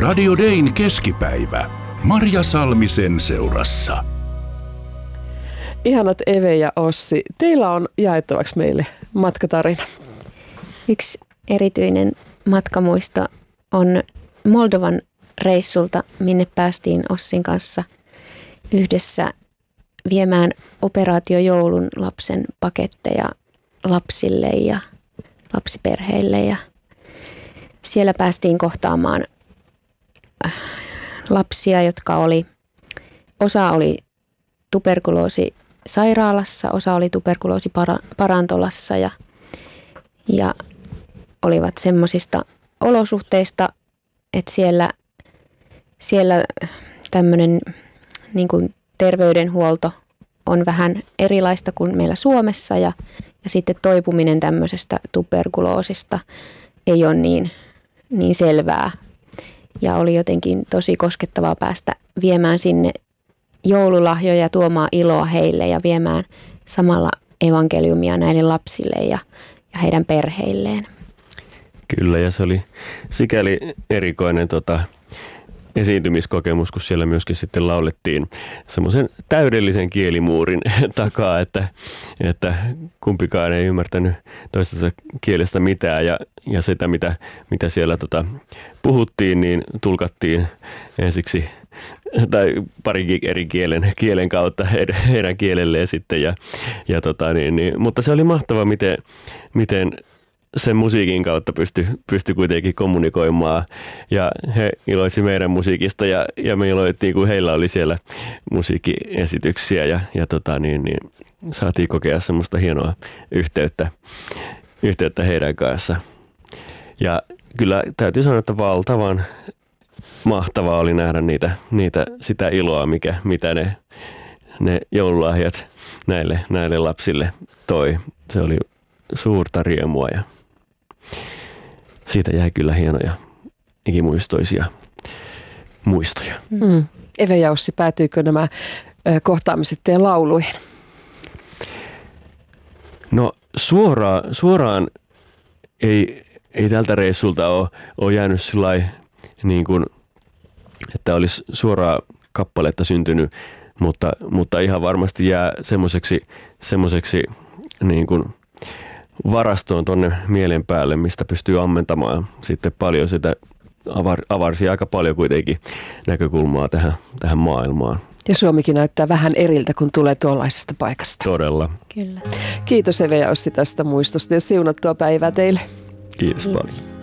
Radio Dayn keskipäivä. Marja Salmisen seurassa. Ihanat Eve ja Ossi, teillä on jaettavaksi meille matkatarina. Yksi erityinen matkamuisto on Moldovan reissulta, minne päästiin Ossin kanssa yhdessä viemään Operaatio Joulun lapsen paketteja lapsille ja lapsiperheille. Ja siellä päästiin kohtaamaan lapsia, jotka osa oli tuberkuloosisairaalassa, osa oli tuberkuloosiparantolassa ja olivat semmoisista olosuhteista, että siellä tämmöinen niin kuin terveydenhuolto on vähän erilaista kuin meillä Suomessa ja sitten toipuminen tämmöisestä tuberkuloosista ei ole niin selvää. Ja oli jotenkin tosi koskettavaa päästä viemään sinne joululahjoja, tuomaan iloa heille ja viemään samalla evankeliumia näille lapsille ja heidän perheilleen. Kyllä, ja se oli sikäli erikoinen esiintymiskokemus, kun siellä myöskin sitten laulettiin semmoisen täydellisen kielimuurin takaa, että kumpikaan ei ymmärtänyt toistensa kielestä mitään ja sitä, mitä siellä puhuttiin, niin tulkattiin ensiksi tai parikin eri kielen kautta heidän kielelleen sitten. Mutta se oli mahtavaa, miten sen musiikin kautta pystyi kuitenkin kommunikoimaan ja he iloitsi meidän musiikista ja me iloittiin, kun heillä oli siellä musiikkiesityksiä ja saatiin kokea semmoista hienoa yhteyttä heidän kanssaan. Ja kyllä täytyy sanoa, että valtavan mahtavaa oli nähdä sitä iloa, mitä ne joululahjat näille lapsille toi. Se oli suurta riemua ja siitä jäi kyllä hienoja ikimuistoisia muistoja. Eve ja Ossi, päätyykö nämä kohtaamiset teidän lauluihin? No suoraan ei tältä reissulta ole jäänyt sillai niin kuin, että olisi suoraa kappaletta syntynyt, mutta ihan varmasti jää semmoiseksi niin kuin varastoon tonne mielen päälle, mistä pystyy ammentamaan sitten paljon sitä, avarsi aika paljon kuitenkin näkökulmaa tähän maailmaan. Ja Suomikin näyttää vähän eriltä, kun tulee tuollaisesta paikasta. Todella. Kyllä. Kiitos Eve ja Ossi tästä muistosta ja siunattua päivää teille. Kiitos paljon.